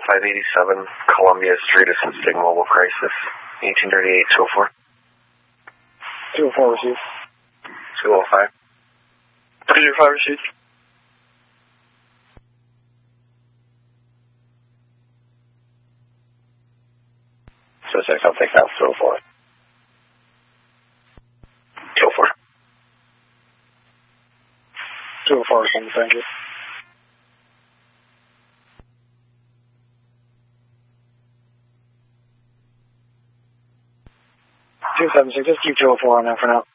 587 Columbia Street, assisting mobile crisis, 1838-204. 204 received. 205. 305 received. Suspect, I'll take that, 204. 204. 204 received, thank you. Two 7-6, just keep 204 on there for now.